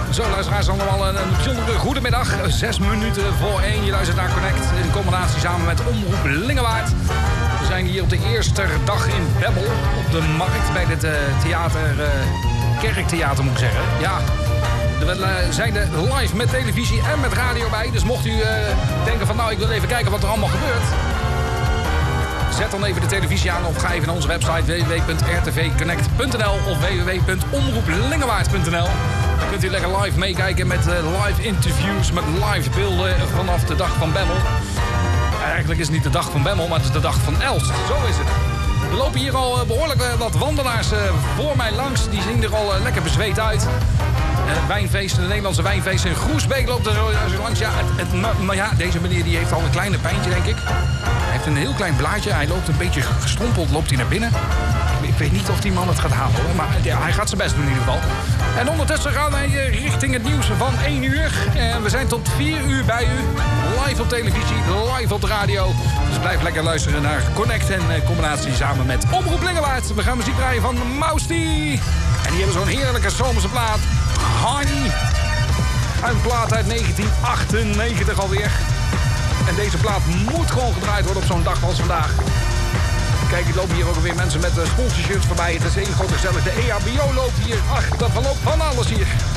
Zo, luisteraars, allemaal een bijzondere goedemiddag. 6 minuten voor 1. Je luistert naar Connect in combinatie samen met Omroep Lingewaard. We zijn hier op de eerste dag in Bemmel. Op de markt bij dit kerktheater moet ik zeggen. Ja, we zijn er live met televisie en met radio bij. Dus mocht u denken van nou, ik wil even kijken wat er allemaal gebeurt. Zet dan even de televisie aan of ga even naar onze website www.rtvconnect.nl of www.omroeplingewaard.nl. Dan kunt u lekker live meekijken met live interviews, met live beelden vanaf de dag van Bemmel. Eigenlijk is het niet de dag van Bemmel, maar het is de dag van Elst. Zo is het. Er lopen hier al behoorlijk wat wandelaars voor mij langs. Die zien er al lekker bezweet uit. Wijnfeesten, de Nederlandse wijnfeesten in Groesbeek loopt er zo langs. Ja, maar ja, deze meneer die heeft al een kleine pijntje, denk ik. Hij heeft een heel klein blaadje. Hij loopt een beetje gestrompeld, loopt hij naar binnen. Ik weet niet of die man het gaat halen, hoor. Maar ja, hij gaat zijn best doen in ieder geval. En ondertussen gaan wij richting het nieuws van 1 uur. En we zijn tot 4 uur bij u. Live op televisie, live op de radio. Dus blijf lekker luisteren naar Connect en combinatie samen met Omroep Lingewaard. We gaan muziek draaien van Mousty. En die hebben zo'n heerlijke zomerse plaat. Honey. Een plaat uit 1998 alweer. En deze plaat moet gewoon gedraaid worden op zo'n dag als vandaag. Kijk, er lopen hier ook alweer mensen met sponsorshirts voorbij. Het is één grote gezellig. De EHBO loopt hier. Ach, dat verloopt van alles hier.